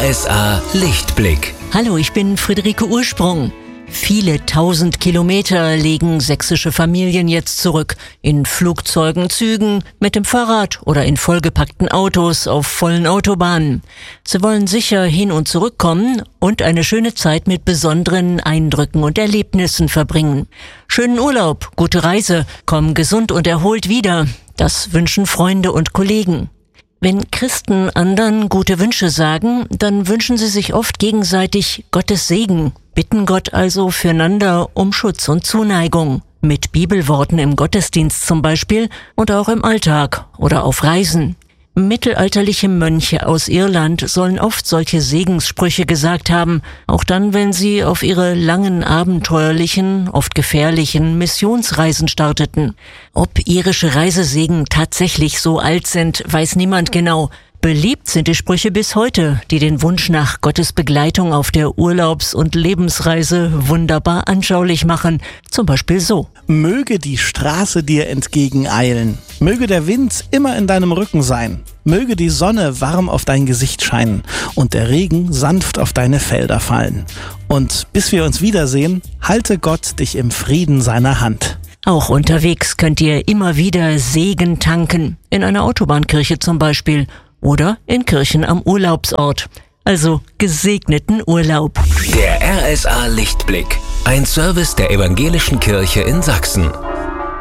RSA Lichtblick. Hallo, ich bin Friederike Ursprung. Viele 1000 Kilometer legen sächsische Familien jetzt zurück. In Flugzeugen, Zügen, mit dem Fahrrad oder in vollgepackten Autos auf vollen Autobahnen. Sie wollen sicher hin und zurückkommen und eine schöne Zeit mit besonderen Eindrücken und Erlebnissen verbringen. Schönen Urlaub, gute Reise, komm gesund und erholt wieder. Das wünschen Freunde und Kollegen. Wenn Christen anderen gute Wünsche sagen, dann wünschen sie sich oft gegenseitig Gottes Segen, bitten Gott also füreinander um Schutz und Zuneigung. Mit Bibelworten im Gottesdienst zum Beispiel und auch im Alltag oder auf Reisen. Mittelalterliche Mönche aus Irland sollen oft solche Segenssprüche gesagt haben, auch dann, wenn sie auf ihre langen, abenteuerlichen, oft gefährlichen Missionsreisen starteten. Ob irische Reisesegen tatsächlich so alt sind, weiß niemand genau. Beliebt sind die Sprüche bis heute, die den Wunsch nach Gottes Begleitung auf der Urlaubs- und Lebensreise wunderbar anschaulich machen. Zum Beispiel so: Möge die Straße dir entgegeneilen. Möge der Wind immer in deinem Rücken sein. Möge die Sonne warm auf dein Gesicht scheinen und der Regen sanft auf deine Felder fallen. Und bis wir uns wiedersehen, halte Gott dich im Frieden seiner Hand. Auch unterwegs könnt ihr immer wieder Segen tanken. In einer Autobahnkirche zum Beispiel. Oder in Kirchen am Urlaubsort. Also gesegneten Urlaub. Der RSA Lichtblick. Ein Service der Evangelischen Kirche in Sachsen.